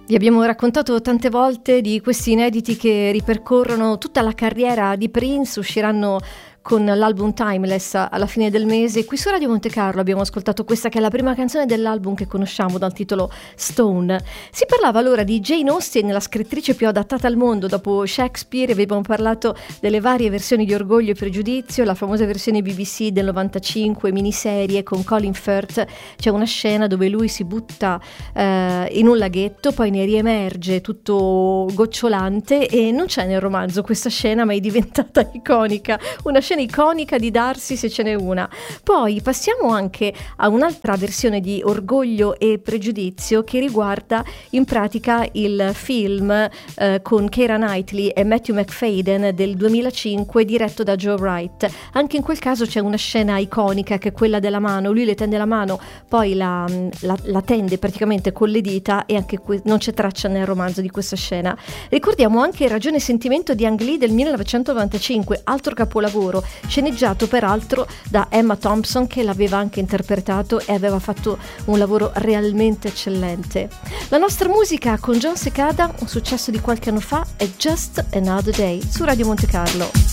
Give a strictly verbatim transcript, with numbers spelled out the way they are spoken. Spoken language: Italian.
Vi abbiamo raccontato tante volte di questi inediti che ripercorrono tutta la carriera di Prince, usciranno con l'album Timeless alla fine del mese. Qui su Radio Monte Carlo abbiamo ascoltato questa che è la prima canzone dell'album che conosciamo dal titolo Stone. Si parlava allora di Jane Austen, la scrittrice più adattata al mondo dopo Shakespeare. Abbiamo parlato delle varie versioni di Orgoglio e Pregiudizio, la famosa versione B B C del novantacinque, miniserie con Colin Firth. C'è una scena dove lui si butta eh, in un laghetto, poi ne riemerge tutto gocciolante, e non c'è nel romanzo questa scena, ma è diventata iconica, una scena iconica di Darcy se ce n'è una. Poi passiamo anche a un'altra versione di Orgoglio e Pregiudizio che riguarda in pratica il film eh, con Keira Knightley e Matthew Macfadyen del duemilacinque, diretto da Joe Wright. Anche in quel caso c'è una scena iconica che è quella della mano, lui le tende la mano, poi la, la, la tende praticamente con le dita, e anche que- non c'è traccia nel romanzo di questa scena. Ricordiamo anche Ragione e Sentimento di Ang Lee del millenovecentonovantacinque, altro capolavoro, sceneggiato peraltro da Emma Thompson, che l'aveva anche interpretato e aveva fatto un lavoro realmente eccellente. La nostra musica con John Cicada, un successo di qualche anno fa, è Just Another Day su Radio Monte Carlo.